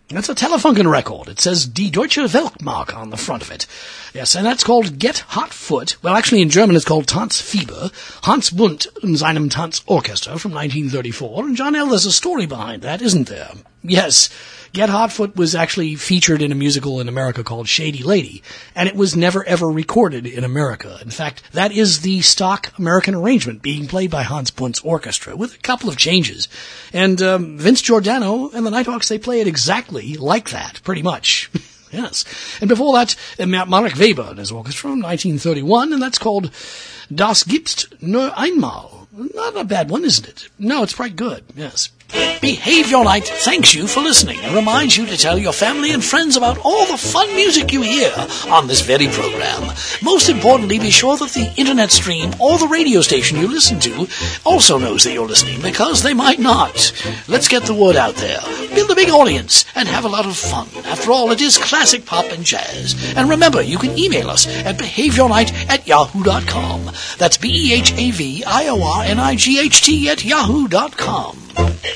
That's a Telefunken record. It says Die Deutsche Weltmark on the front of it. Yes, and that's called Get Hot Foot. Well, actually in German it's called Tanzfieber. Hans Bundt und seinem Tanzorchester from 1934. And John L., there's a story behind that, isn't there? Yes, Get Hot Foot was actually featured in a musical in America called Shady Lady, and it was never ever recorded in America. In fact, that is the stock American arrangement being played by Hans Bundt's orchestra with a couple of changes. And Vince Giordano and the Nighthawks, they play it exactly like that, pretty much. Yes. And before that, Marek Weber and his orchestra from 1931, and that's called Das gibt's nur einmal. Not a bad one, isn't it? No, it's quite good, yes. Behavior Night thanks you for listening and reminds you to tell your family and friends about all the fun music you hear on this very program. Most importantly, be sure that the internet stream or the radio station you listen to also knows that you're listening, because they might not. Let's get the word out there, build a big audience, and have a lot of fun. After all, it is classic pop and jazz. And remember, you can email us at behaviornight@yahoo.com. That's BEHAVIORNIGHT@yahoo.com.